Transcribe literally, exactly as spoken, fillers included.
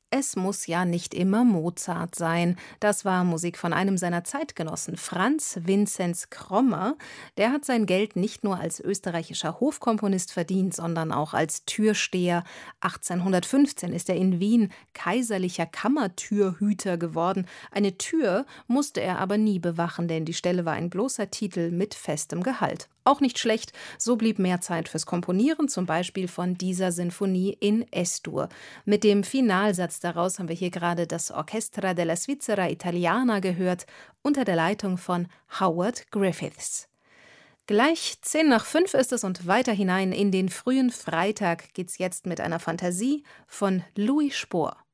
Es muss ja nicht immer Mozart sein. Das war Musik von einem seiner Zeitgenossen, Franz Vinzenz Krommer. Der hat sein Geld nicht nur als österreichischer Hofkomponist verdient, sondern auch als Türsteher. achtzehnhundertfünfzehn ist er in Wien kaiserlicher Kammertürhüter geworden. Eine Tür musste er aber nie bewachen, denn die Stelle war ein bloßer Titel mit festem Gehalt. Auch nicht schlecht, so blieb mehr Zeit fürs Komponieren, zum Beispiel von dieser Sinfonie in Es-Dur. Mit dem Finalsatz daraus haben wir hier gerade das Orchestra della Svizzera Italiana gehört, unter der Leitung von Howard Griffiths. Gleich zehn nach fünf ist es und weiter hinein in den frühen Freitag geht's jetzt mit einer Fantasie von Louis Spohr.